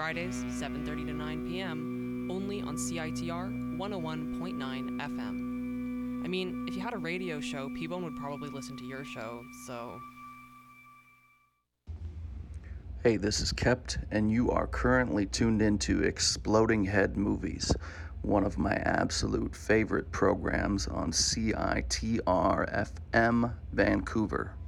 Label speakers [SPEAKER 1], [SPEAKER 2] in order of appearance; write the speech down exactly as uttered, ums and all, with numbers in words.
[SPEAKER 1] Fridays, seven thirty to nine p.m., only on C I T R one oh one point nine F M. I mean, if you had a radio show, P-Bone would probably listen to your show, so...
[SPEAKER 2] Hey, this is Kept, and you are currently tuned into Exploding Head Movies, one of my absolute favorite programs on C I T R F M Vancouver.